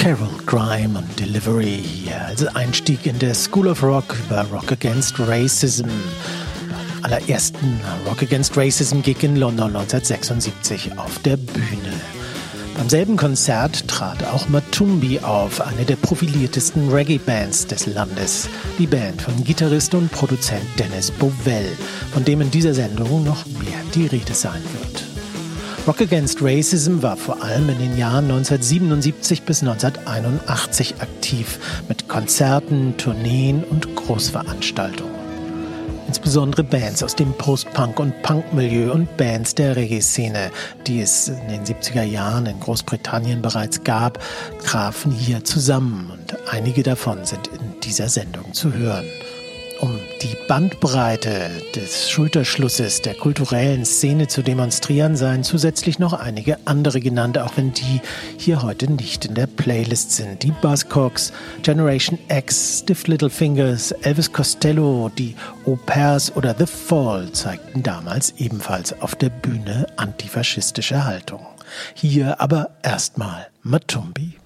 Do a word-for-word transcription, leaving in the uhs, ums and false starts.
Carol, Grime und Delivery, also Einstieg in der School of Rock über Rock Against Racism. Allerersten Rock Against Racism Gig in London neunzehnhundertsechsundsiebzig auf der Bühne. Beim selben Konzert trat auch Matumbi auf, eine der profiliertesten Reggae-Bands des Landes. Die Band von Gitarrist und Produzent Dennis Bovell, von dem in dieser Sendung noch mehr die Rede sein wird. Rock Against Racism war vor allem in den Jahren neunzehnhundertsiebenundsiebzig bis neunzehnhunderteinundachtzig aktiv mit Konzerten, Tourneen und Großveranstaltungen. Insbesondere Bands aus dem Post-Punk- und Punk-Milieu und Bands der Reggae-Szene, die es in den siebziger Jahren in Großbritannien bereits gab, trafen hier zusammen und einige davon sind in dieser Sendung zu hören. Um die Bandbreite des Schulterschlusses der kulturellen Szene zu demonstrieren, seien zusätzlich noch einige andere genannt, auch wenn die hier heute nicht in der Playlist sind. Die Buzzcocks, Generation X, Stiff Little Fingers, Elvis Costello, die Au Pairs oder The Fall zeigten damals ebenfalls auf der Bühne antifaschistische Haltung. Hier aber erstmal Matumbi.